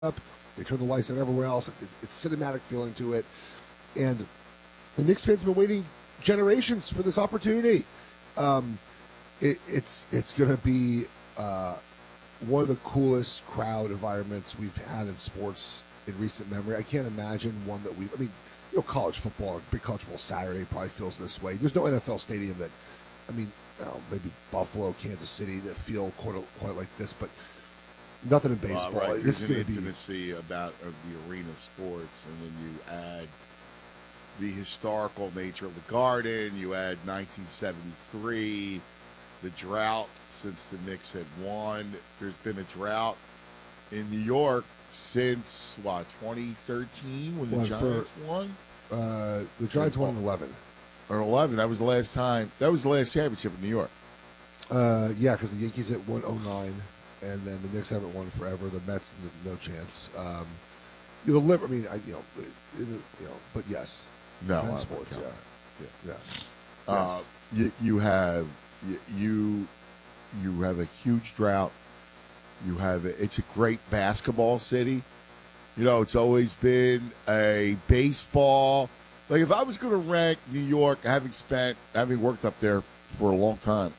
up. They turn the lights on everywhere else. It's cinematic feeling to it. And the Knicks fans have been waiting generations for this opportunity. It's going to be one of the coolest crowd environments we've had in sports in recent memory. I can't imagine one that we've. I mean, college football, big college football Saturday probably feels this way. There's no NFL stadium that, I mean, maybe Buffalo, Kansas City that feel quite like this, but nothing in baseball. Right. This is There's going an to be intimacy of the arena sports, and then you add the historical nature of the Garden. You add 1973, the drought since the Knicks had won. There's been a drought in New York since 2013 when the Giants won. The Giants won in 11. Or 11. That was the last time. That was the last championship in New York. Yeah, because the Yankees had won 09, and then the Knicks haven't won forever. The Mets, no chance. The I mean, but yes. No, men's sports. Yeah. Yes. You have a huge drought. It's a great basketball city. It's always been a baseball. Like, if I was going to rank New York, having worked up there for a long time,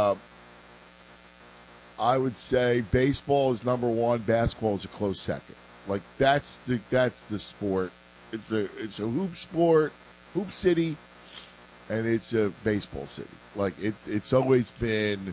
I would say baseball is number one. Basketball is a close second. Like, that's the sport. It's a hoop sport, hoop city, and it's a baseball city. Like, it's always been,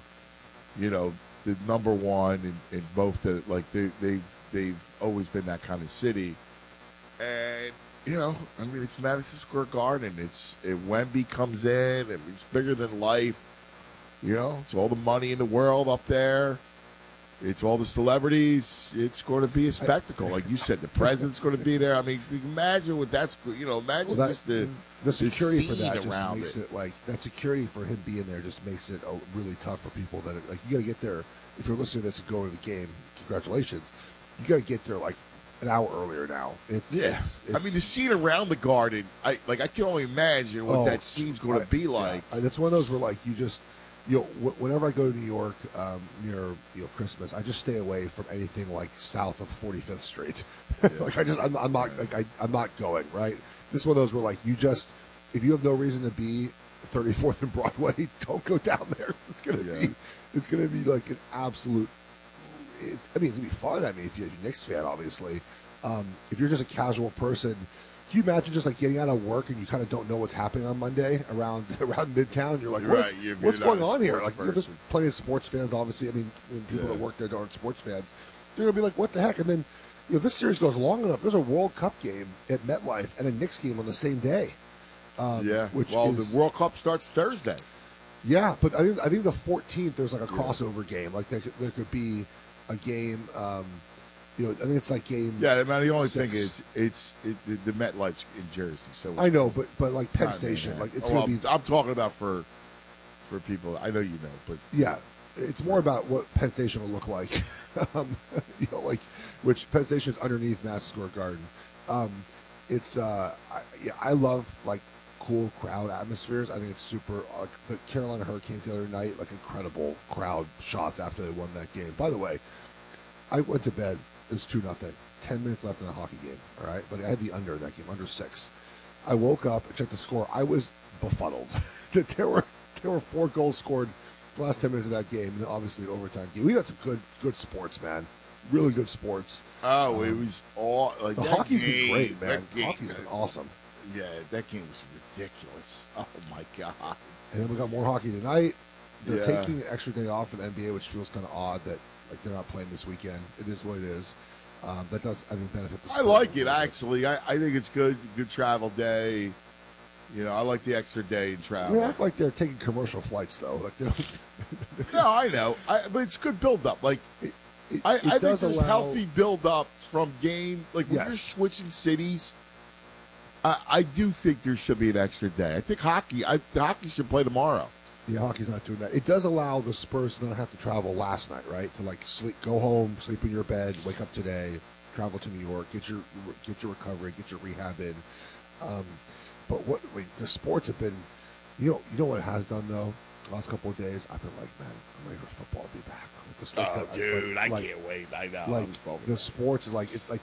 the number one in both the, like, they've always been that kind of city. And it's Madison Square Garden. Wemby comes in, and it's bigger than life. It's all the money in the world up there. It's all the celebrities. It's going to be a spectacle, like you said. The president's going to be there. I mean, imagine what that's. Imagine just the security for scene that just makes it. it like that. Security for him being there just makes it really tough for people that like you got to get there. If you're listening to this and going to the game, congratulations. You got to get there like an hour earlier now. It's I mean, the scene around the Garden. I can only imagine what that scene's going to be like. Yeah. That's one of those where like you just. Whenever I go to New York near Christmas, I just stay away from anything like south of 45th Street. Yeah. Like I'm not going right. This is one of those where like if you have no reason to be 34th and Broadway, don't go down there. It's gonna be like an absolute. It's gonna be fun. I mean, if you're a Knicks fan, obviously, if you're just a casual person. Can you imagine just like getting out of work and you kind of don't know what's happening on Monday around Midtown? You're like, what's going on here? Like, there's plenty of sports fans, obviously. I mean, people that work there aren't sports fans. They're gonna be like, what the heck? And then, this series goes long enough. There's a World Cup game at MetLife and a Knicks game on the same day. The World Cup starts Thursday. Yeah, but I think the 14th there's like a crossover game. Like there could be a game. I think it's like game. Yeah, the only 6. thing is the MetLife's in Jersey, so I know, but like Penn Station, like it's gonna be. I'm talking about for people. I know you know, but yeah, it's more about what Penn Station will look like. Which Penn Station is underneath Madison Square Garden. I love like cool crowd atmospheres. I think it's super. The Carolina Hurricanes the other night, like incredible crowd shots after they won that game. By the way, I went to bed. It was 2-0. 10 minutes left in the hockey game. All right, but I had the under in that game, under 6. I woke up and checked the score. I was befuddled that there were 4 goals scored the last 10 minutes of that game, and then obviously an overtime game. We got some good sports, man. Really good sports. Oh, it was all like the hockey's been great, man. Hockey's been awesome. Yeah, that game was ridiculous. Oh my god! And then we got more hockey tonight. They're taking an extra day off for the NBA, which feels kind of odd that. Like they're not playing this weekend. It is what it is. That does, I think, benefit the sport. I like it actually. I think it's good travel day. I like the extra day in travel. They act like they're taking commercial flights though. Like they don't. No, I know. But it's good build up. Like I think there's healthy build up from game. Like when you're switching cities. I do think there should be an extra day. I think hockey should play tomorrow. Yeah, hockey's not doing that. It does allow the Spurs to not have to travel last night, right? To like go home, sleep in your bed, wake up today, travel to New York, get your recovery, get your rehab in. But the sports have been, you know what it has done though. last couple of days, I've been like, man, I'm ready for football to be back. Like, I can't wait. I know. Like the sports is like